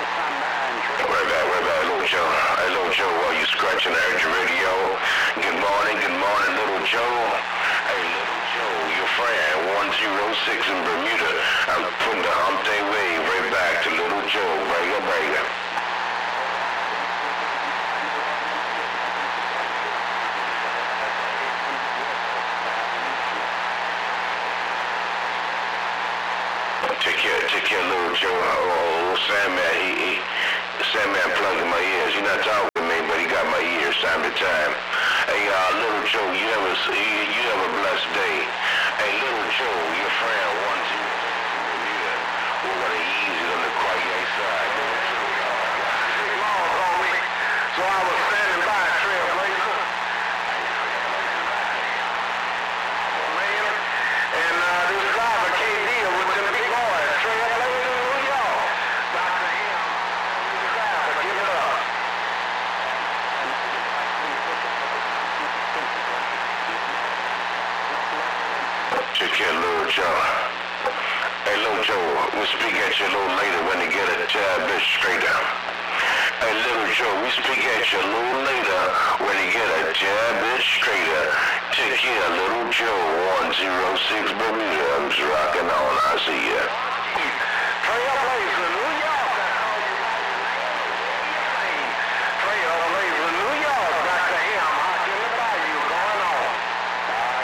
Right back, Little Joe. Hey, Little Joe, while you scratching, I heard your radio. Good morning, Little Joe. Hey, Little Joe, your friend, 106 in Bermuda. I'm putting the hump day wave right back to Little Joe. Breaker. Take care, Little Joe. Oh, Sandman, Sandman plugging my ears. He's not talking to me, but he got my ears time to time. Hey, Little Joe, you have a blessed day. Hey, Little Joe, your friend, 106 Bermuda. We're gonna ease it on the quiet side. So I was standing by Trailblazer. And this driver, KD, with them big boys, Trailblazer, New York. Dr. M, driver, give it up. Take care, Little Joe. Hey, Little Joe, we'll speak at you a little later when they get a tad bit straighter. Hey, Little Joe, we speak at you a little later when you get a tad bit straighter. Take care, Little Joe, 106 Bermuda. I'm just rocking on. I see ya.